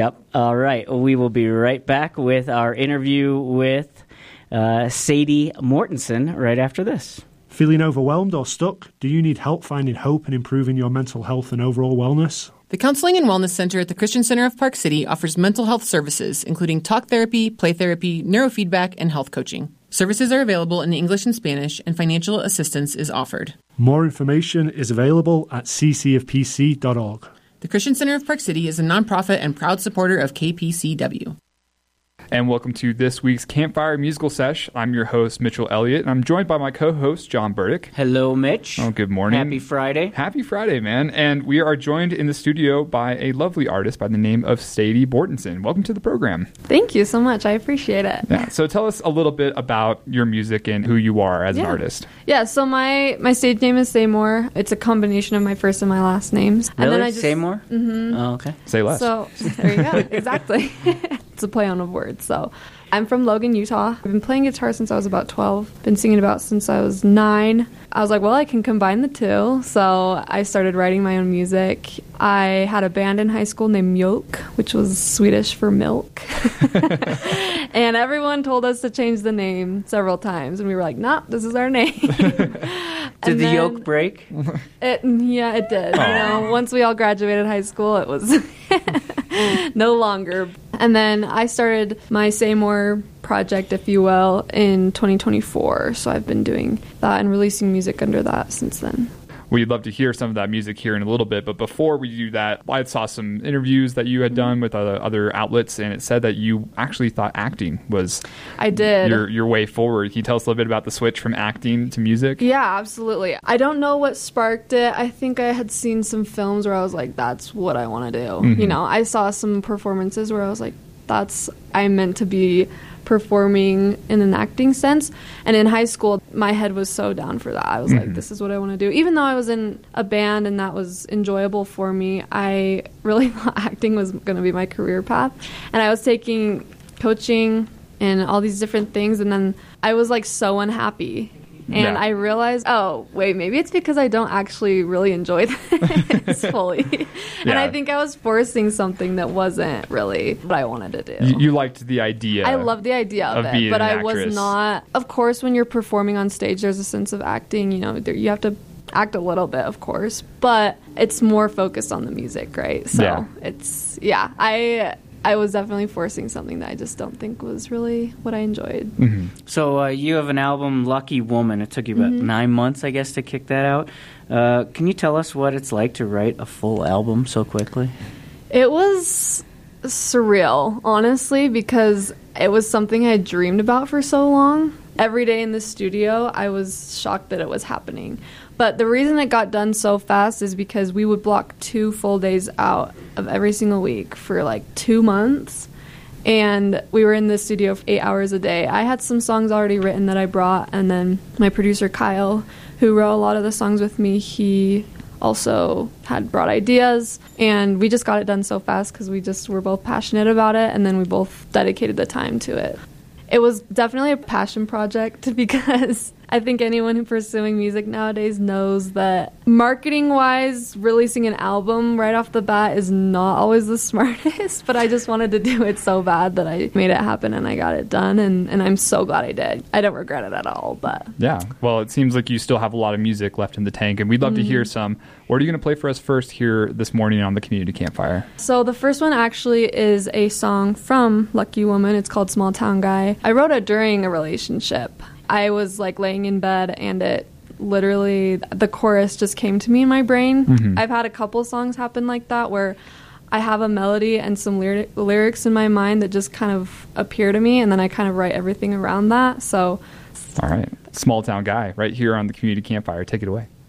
Yep. All right. We will be right back with our interview with Sadie Mortensen right after this. Feeling overwhelmed or stuck? Do you need help finding hope and improving your mental health and overall wellness? The Counseling and Wellness Center at the Christian Center of Park City offers mental health services, including talk therapy, play therapy, neurofeedback, and health coaching. Services are available in English and Spanish, and financial assistance is offered. More information is available at ccofpc.org. The Christian Center of Park City is a nonprofit and proud supporter of KPCW. And welcome to this week's Campfire Musical Sesh. I'm your host, Mitchell Elliott, and I'm joined by my co-host, John Burdick. Hello, Mitch. Oh, good morning. Happy Friday. Happy Friday, man. And we are joined in the studio by a lovely artist by the name of Sadie Mortensen. Welcome to the program. Thank you so much. I appreciate it. Yeah. So tell us a little bit about your music and who you are as an artist. Yeah, so my stage name is Seymour. It's a combination of my first and my last names. Really? And then Seymour? Mm-hmm. Oh, okay. Say less. So there you go. Exactly. It's a play on a word. So I'm from Logan, Utah. I've been playing guitar since I was about 12. Been singing about since I was 9. I was like, well, I can combine the two. So I started writing my own music. I had a band in high school named Mjölk, which was Swedish for milk. And everyone told us to change the name several times. And we were like, nah, this is our name. Did the yolk break? It did. You know, once we all graduated high school, it was no longer. And then I started my Seymour project, if you will, in 2024. So I've been doing that and releasing music under that since then. We'd love to hear some of that music here in a little bit, but before we do that, I saw some interviews that you had done with other outlets, and it said that you actually thought acting was your way forward. Can you tell us a little bit about the switch from acting to music? Yeah, absolutely. I don't know what sparked it. I think I had seen some films where I was like, that's what I want to do. Mm-hmm. You know, I saw some performances where I was like, I'm meant to be performing in an acting sense. And in high school, my head was so down for that. I was like, this is what I want to do. Even though I was in a band and that was enjoyable for me, I really thought acting was going to be my career path. And I was taking coaching and all these different things, and then I was like so unhappy. And I realized, oh, wait, maybe it's because I don't actually really enjoy this fully. And I think I was forcing something that wasn't really what I wanted to do. You liked the idea. I love the idea of it, but I was not. Of course, when you're performing on stage, there's a sense of acting. You know, you have to act a little bit, of course, but it's more focused on the music, right? So I was definitely forcing something that I just don't think was really what I enjoyed. Mm-hmm. So you have an album, Lucky Woman. It took you about 9 months, I guess, to kick that out. Can you tell us what it's like to write a full album so quickly? It was surreal, honestly, because it was something I dreamed about for so long. Every day in the studio, I was shocked that it was happening. But the reason it got done so fast is because we would block 2 full days out of every single week for like 2 months. And we were in the studio for 8 hours a day. I had some songs already written that I brought. And then my producer, Kyle, who wrote a lot of the songs with me, he also had brought ideas. And we just got it done so fast because we just were both passionate about it. And then we both dedicated the time to it. It was definitely a passion project because I think anyone who's pursuing music nowadays knows that marketing-wise, releasing an album right off the bat is not always the smartest, but I just wanted to do it so bad that I made it happen and I got it done, and I'm so glad I did. I don't regret it at all, but... Yeah, well, it seems like you still have a lot of music left in the tank, and we'd love to hear some. What are you going to play for us first here this morning on the Community Campfire? So the first one actually is a song from Lucky Woman. It's called Small Town Guy. I wrote it during a relationship. I was like laying in bed and it literally, the chorus just came to me in my brain. Mm-hmm. I've had a couple songs happen like that where I have a melody and some lyrics in my mind that just kind of appear to me, and then I kind of write everything around that. So, all right. Small Town Guy right here on the Community Campfire. Take it away.